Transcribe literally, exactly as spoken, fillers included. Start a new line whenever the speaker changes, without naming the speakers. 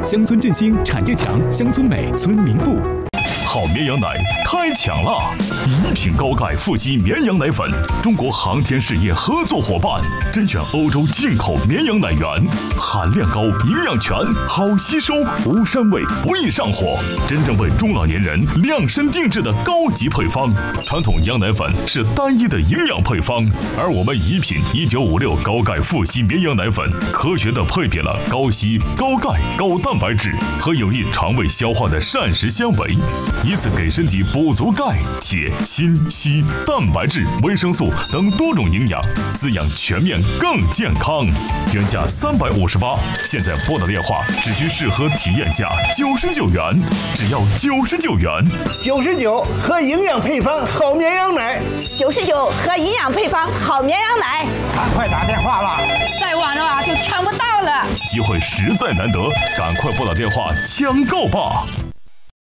乡村振兴，产业强，乡村美，村民富。
好绵羊奶开抢啦！一品高钙富硒绵羊奶粉，中国航天事业合作伙伴，甄选欧洲进口绵羊奶源，含量高，营养全，好吸收，无膻味，不易上火，真正为中老年人量身定制的高级配方。传统羊奶粉是单一的营养配方，而我们一品一九五六高钙富硒绵羊奶粉，科学的配比了高硒、高钙、高蛋白质和有利肠胃消化的膳食纤维。以此给身体补足钙、铁、锌、硒、蛋白质、维生素等多种营养，滋养全面更健康。原价三百五十八，现在拨打电话只需试喝体验价九十九元，只要九十九元。
九十九喝营养配方好绵羊奶，
九十九喝营养配方好绵羊奶，
赶快打电话吧，
再晚了就抢不到了。
机会实在难得，赶快拨打电话抢购吧。